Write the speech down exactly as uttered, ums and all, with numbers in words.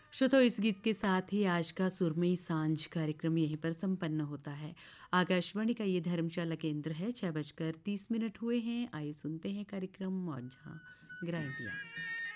श्रोताओ, इस गीत के साथ ही आज का सुरमई सांझ कार्यक्रम यहीं पर संपन्न होता है। आकाशवाणी का ये धर्मशाला केंद्र है। छह बजकर तीस मिनट हुए हैं। आइए सुनते हैं कार्यक्रम मौजा ग्राइंडिया।